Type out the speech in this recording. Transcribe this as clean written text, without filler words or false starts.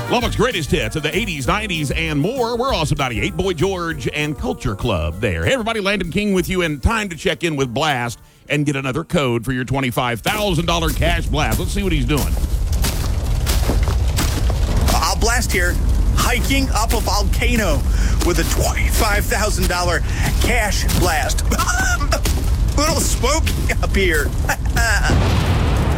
Lubbock's greatest hits of the 80s, 90s, and more. We're Awesome 98, Boy George and Culture Club there. Hey, everybody, Landon King with you, and time to check in with Blast and get another code for your $25,000 cash blast. Let's see what he's doing. I'll Blast here, hiking up a volcano with a $25,000 cash blast. Little smoky up here.